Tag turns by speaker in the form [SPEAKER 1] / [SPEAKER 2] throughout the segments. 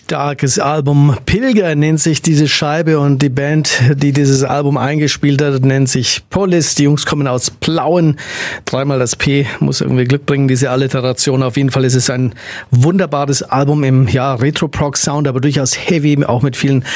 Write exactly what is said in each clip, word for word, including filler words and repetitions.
[SPEAKER 1] Starkes Album. Pilger nennt sich diese Scheibe und die Band, die dieses Album eingespielt hat, nennt sich Police. Die Jungs kommen aus Plauen. Dreimal das P muss irgendwie Glück bringen, diese Alliteration. Auf jeden Fall ist es ein wunderbares Album im ja, Retro-Prog-Sound, aber durchaus heavy, auch mit vielen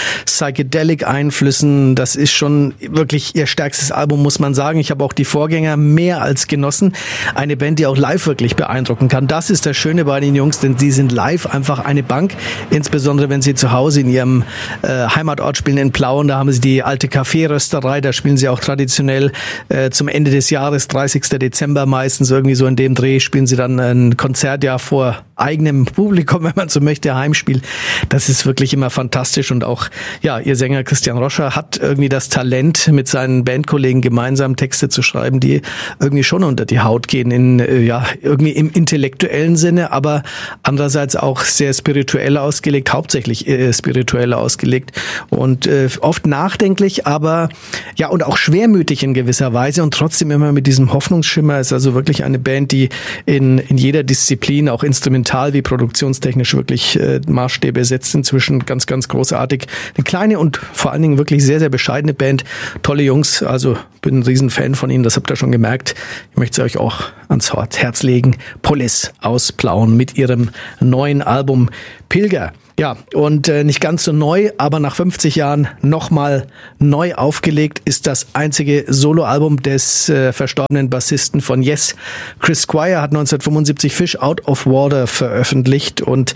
[SPEAKER 1] Psychedelic-Einflüssen. Das ist schon wirklich ihr stärkstes Album, muss man sagen. Ich habe auch die Vorgänger mehr als genossen. Eine Band, die auch live wirklich beeindrucken kann. Das ist das Schöne bei den Jungs, denn sie sind live einfach eine Bank. Insbesondere wenn sie zu Hause in ihrem äh, Heimatort spielen in Plauen. Da haben sie die alte Kaffeerösterei. Da spielen sie auch traditionell äh, zum Ende des Jahres, dreißigsten Dezember meistens, irgendwie so in dem Dreh, spielen sie dann ein Konzert ja vor eigenem Publikum, wenn man so möchte, Heimspiel. Das ist wirklich immer fantastisch und auch, ja, ihr Sänger Christian Roscher hat irgendwie das Talent, mit seinen Bandkollegen gemeinsam Texte zu schreiben, die irgendwie schon unter die Haut gehen, in, ja, irgendwie im intellektuellen Sinne, aber andererseits auch sehr spirituell ausgelegt, hauptsächlich äh, spirituell ausgelegt und äh, oft nachdenklich, aber ja, und auch schwermütig in gewisser Weise und trotzdem immer mit diesem Hoffnungsschimmer. Ist also wirklich eine Band, die in, in jeder Disziplin, auch instrumental wie produktionstechnisch, wirklich äh, Maßstäbe setzt inzwischen. Ganz, ganz großartig. Eine kleine und vor allen Dingen wirklich sehr, sehr bescheidene Band. Tolle Jungs, also bin ein Riesenfan von ihnen, das habt ihr schon gemerkt. Ich möchte es euch auch ans Herz legen. Police aus Plauen mit ihrem neuen Album Pilger. Ja, und äh, nicht ganz so neu, aber nach fünfzig Jahren nochmal neu aufgelegt ist das einzige Soloalbum des äh, verstorbenen Bassisten von Yes. Chris Squire hat neunzehnhundertfünfundsiebzig Fish Out of Water veröffentlicht und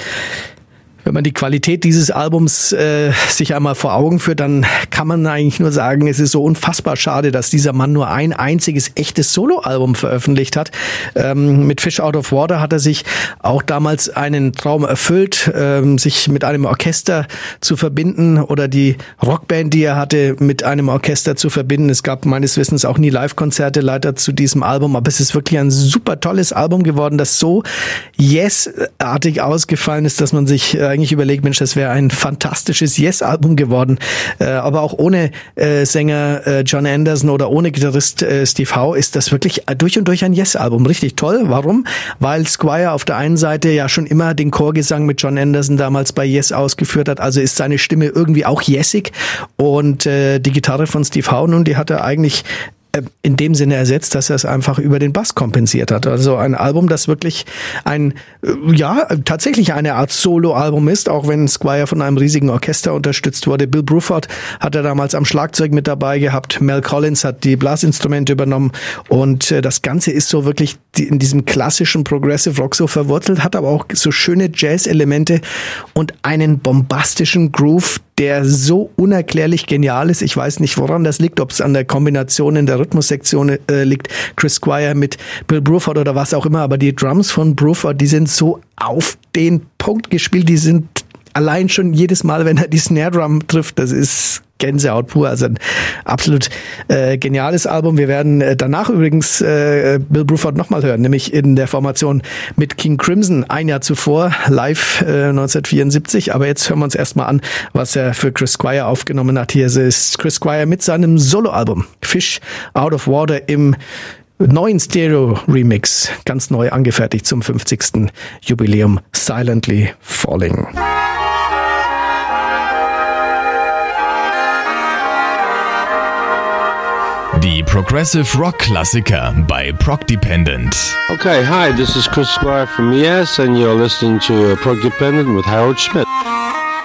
[SPEAKER 1] wenn man die Qualität dieses Albums äh, sich einmal vor Augen führt, dann kann man eigentlich nur sagen, es ist so unfassbar schade, dass dieser Mann nur ein einziges echtes Soloalbum veröffentlicht hat. Ähm, mit Fish Out of Water hat er sich auch damals einen Traum erfüllt, ähm, sich mit einem Orchester zu verbinden oder die Rockband, die er hatte, mit einem Orchester zu verbinden. Es gab meines Wissens auch nie Live-Konzerte leider zu diesem Album, aber es ist wirklich ein super tolles Album geworden, das so Yes-artig ausgefallen ist, dass man sich äh, eigentlich überlegt, Mensch, das wäre ein fantastisches Yes-Album geworden, äh, aber auch ohne äh, Sänger äh, John Anderson oder ohne Gitarrist äh, Steve Howe ist das wirklich durch und durch ein Yes-Album. Richtig toll. Warum? Weil Squire auf der einen Seite ja schon immer den Chorgesang mit John Anderson damals bei Yes ausgeführt hat, also ist seine Stimme irgendwie auch yesig und äh, die Gitarre von Steve Howe nun, die hat er eigentlich in dem Sinne ersetzt, dass er es einfach über den Bass kompensiert hat. Also ein Album, das wirklich ein, ja, tatsächlich eine Art Solo-Album ist, auch wenn Squire von einem riesigen Orchester unterstützt wurde. Bill Bruford hat er damals am Schlagzeug mit dabei gehabt. Mel Collins hat die Blasinstrumente übernommen und das Ganze ist so wirklich in diesem klassischen Progressive Rock so verwurzelt, hat aber auch so schöne Jazz-Elemente und einen bombastischen Groove, der so unerklärlich genial ist. Ich weiß nicht, woran das liegt, ob es an der Kombination in der Rhythmussektion äh, liegt, Chris Squire mit Bill Bruford oder was auch immer, aber die Drums von Bruford, die sind so auf den Punkt gespielt, die sind allein schon jedes Mal, wenn er die Snare Drum trifft, das ist Gänsehaut pur, also ein absolut äh, geniales Album. Wir werden äh, danach übrigens äh, Bill Bruford nochmal hören, nämlich in der Formation mit King Crimson ein Jahr zuvor, live äh, neunzehnhundertvierundsiebzig. Aber jetzt hören wir uns erstmal an, was er für Chris Squire aufgenommen hat. Hier ist Chris Squire mit seinem Soloalbum Fish Out of Water im neuen Stereo-Remix, ganz neu angefertigt zum fünfzigsten Jubiläum, Silently Falling.
[SPEAKER 2] Die Progressive Rock Klassiker bei Prog Dependent.
[SPEAKER 3] Okay, hi, this is Chris Squire from Yes, and you're listening to Prog Dependent with Harold Schmidt.